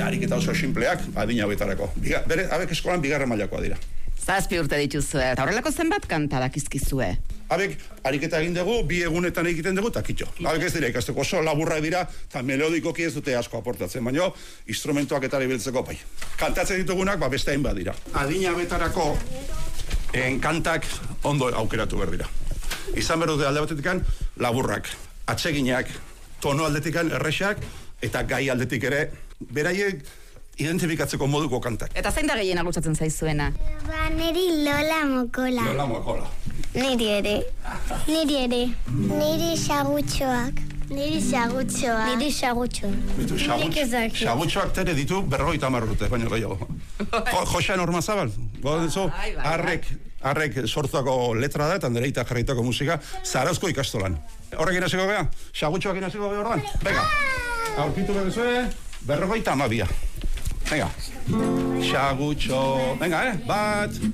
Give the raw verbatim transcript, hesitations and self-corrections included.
baina ariketa oso simpleak adina hauetarako. Biga, bere, abek eskolan bigarren mailakoa dira. Zazpi urte dituzue, eta horrelako zenbat kanta dakizkizue? Abek ariketa egin dugu, bi egunetan egiten dugu, eta kitxo. Abek ez dira ikasteko oso laburrak dira, eta melodikoki ez dute asko aportatzen, baina instrumentuak eta ibiltzeko bai. Kantatzen ditugunak, ba beste hainbat dira. Adina betarako en, kantak ondo aukeratu behar dira. Izan behar dute alde batetikan laburrak, atseginak, tono aldetikan errexak, eta gai aldetik ere, beraiek identifikatzeko moduko kantak. Eta zein da gehiena gustatzen zaizuena? Ba, niri Lola Mokola. Lola Mokola. Niri ere. Niri ere. Niri xagutxoak. Niri xagutxoak. Niri xagutxoak. Bitu, xagutxoak tere ditu berrogeita hamar urte, baina gehiago. Josean Ormazabal, godenzo, harrek, harrek sortuako letra da, eta nereita jarritako musika, Zarauzko ikastolan. Horrek inaziko geha? Xagutxoak inaziko geha horren? Venga, aurkitu behar zuen, berrogeita hamabia. Venga, xagutxo, venga, eh, bat,